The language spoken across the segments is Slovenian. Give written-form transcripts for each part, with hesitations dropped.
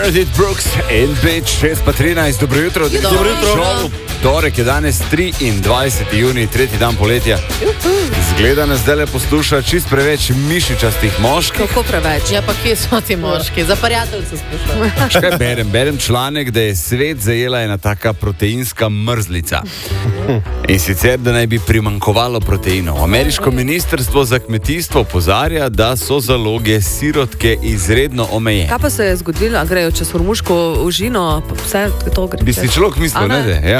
Meredith Brooks in Bitch 6:13. Dobro jutro. Dobro jutro. Torek je danes 23. junij, tretji dan poletja. Zgleda nas zdaj le posluša čist preveč mišičastih moških. Kako preveč? Ja, pa kje so ti moški? Za prijateljce sprašujem. Škaj berem članek, da je svet zajela ena taka proteinska mrzlica. In sicer, da naj bi primankovalo proteinov. Ameriško ministrstvo za kmetijstvo opozarja, da so zaloge sirotke izredno omejene. Kaj pa se je zgodilo? Grejo čez hormuško užino, vse to gre. Bi si človek mislil, ne? Ja.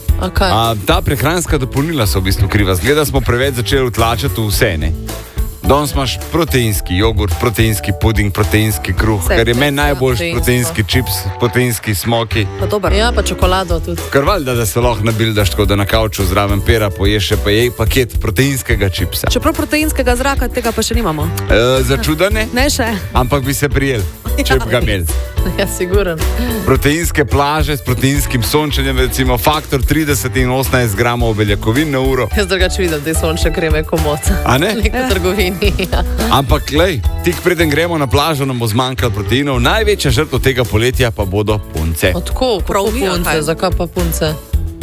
Ta prehranska dopolnila so v bistvu kriva. Zgleda, smo preveč začeli utlačati vse, ne? Danes imaš proteinski jogurt, proteinski puding, proteinski kruh, kar je meni najboljši proteinski čips, proteinski smoki. Pa dober. Ja, pa čokolado tudi. Kar valjda, da se lahko nabildaš tako, da na kavču zraven pera poješ še pa jej paket proteinskega čipsa. Čeprav proteinskega zraka tega pa še nimamo. Začudane? Ne še. Ampak bi se prijel, če bi ga imeli. Ja, siguren. Proteinske plaže s proteinskim sončenjem, recimo faktor 30 in 18 gramov beljakovin na uro. Jaz drugače vidim te sončne kreme komot. A ne? Nek v trgovini. Ja. Ampak, glej, tik preden gremo na plažo, nam bo zmanjkalo proteinov. Največja žrtev tega poletja pa bodo punce. Odko? Prav punce? Zakaj pa punce?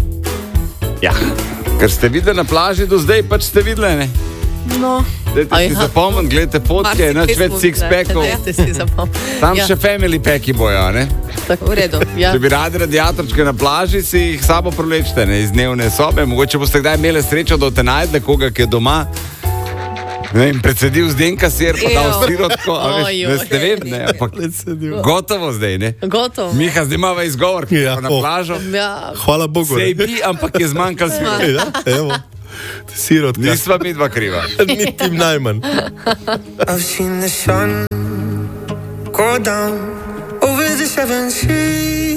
Ja, ker ste videli na plaži do zdaj, pač ste videli, ne? No. Dajte si zapomniti, gledajte fotke, nač več six-packov. Tam še family packi bojo, ne? Tako, v redu, ja. Če bi radi radiatorčke na plaži, si jih sabo prolečete, ne, iz dnevne sobe. Mogoče boste kdaj imeli srečo, da te najde koga, ki je doma. Ne, in predsedil zdenka sir, pa dal sirotko, a veš, ne ste vedni, ne, ampak gotovo zdaj, ne? Gotovo. Miha, zdaj imava izgovor, ki je na plažo. Ja. Hvala Bogu. Sej bi, ampak je zmanjkal sir. Ja, evo. Sirotka. Nisva midva kriva. Niti najmanj. I've seen the sun go down over the seven seas.